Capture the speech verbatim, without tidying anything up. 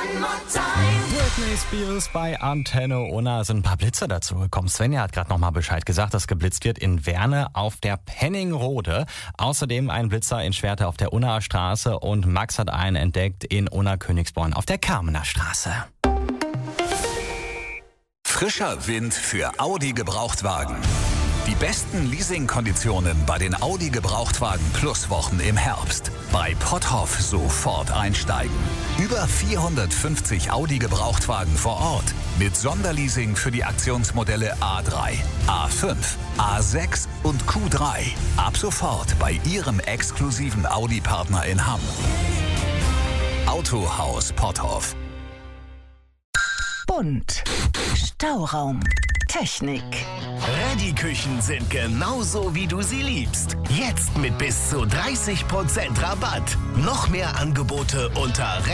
Britney Spears bei Antenne Unna. Sind ein paar Blitze dazu gekommen. Svenja hat gerade nochmal Bescheid gesagt, dass geblitzt wird in Werne auf der Penningrode. Außerdem ein Blitzer in Schwerte auf der Unnaer Straße und Max hat einen entdeckt in Unna-Königsborn auf der Kamener Straße. Frischer Wind für Audi Gebrauchtwagen. Die besten Leasingkonditionen bei den Audi Gebrauchtwagen Plus Wochen im Herbst. Bei Potthoff sofort einsteigen. Über vierhundertfünfzig Audi Gebrauchtwagen vor Ort. Mit Sonderleasing für die Aktionsmodelle A drei, A fünf, A sechs und Q drei. Ab sofort bei Ihrem exklusiven Audi-Partner in Hamm. Autohaus Potthoff. Bunt. Stauraum. Technik. Ready-Küchen sind genauso, wie du sie liebst. Jetzt mit bis zu dreißig Prozent Rabatt. Noch mehr Angebote unter